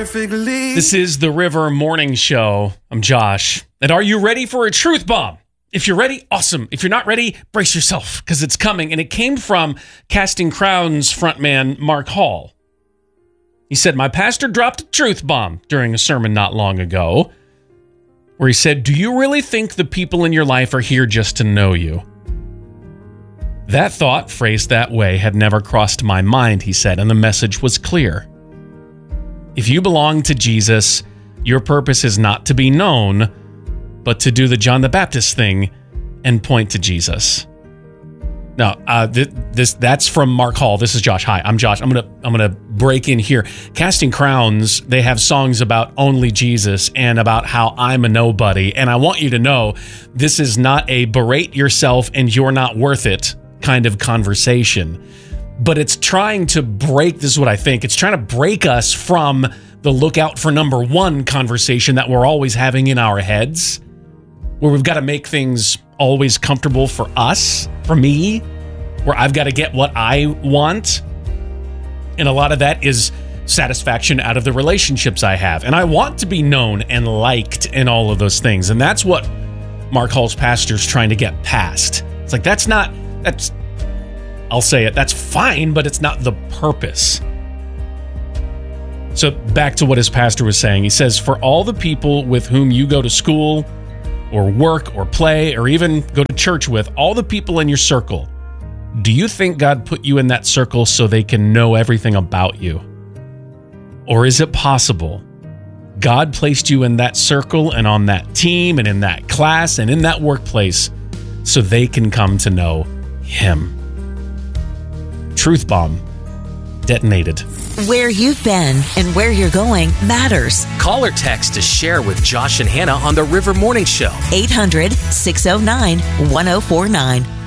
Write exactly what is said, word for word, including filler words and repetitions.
perfectly. This is the River Morning Show. I'm Josh. And are you ready for a truth bomb? If you're ready, awesome. If you're not ready, brace yourself, because it's coming. And it came from Casting Crowns frontman Mark Hall. He said, my pastor dropped a truth bomb during a sermon not long ago, where he said, do you really think the people in your life are here just to know you? That thought, phrased that way, had never crossed my mind, he said, and the message was clear. If you belong to Jesus, your purpose is not to be known, but to do the John the Baptist thing and point to Jesus. Now, uh, th- this that's from Mark Hall. This is Josh. Hi, I'm Josh. I'm gonna I'm gonna break in here. Casting Crowns, they have songs about only Jesus and about how I'm a nobody. And I want you to know, this is not a berate yourself and you're not worth it kind of conversation. But it's trying to break, this is what I think, it's trying to break us from the look out for number one conversation that we're always having in our heads, where we've got to make things always comfortable for us, for me, where I've got to get what I want. And a lot of that is satisfaction out of the relationships I have. And I want to be known and liked and all of those things. And that's what Mark Hall's pastor's trying to get past. It's like, that's not, that's, I'll say it, that's fine, but it's not the purpose. So back to what his pastor was saying. He says, for all the people with whom you go to school or work or play or even go to church with, all the people in your circle, do you think God put you in that circle so they can know everything about you? Or is it possible God placed you in that circle and on that team and in that class and in that workplace so they can come to know Him? Truth bomb detonated. Where you've been and where you're going matters. Call or text to share with Josh and Hannah on the River Morning Show. eight hundred, six oh nine, one oh four nine.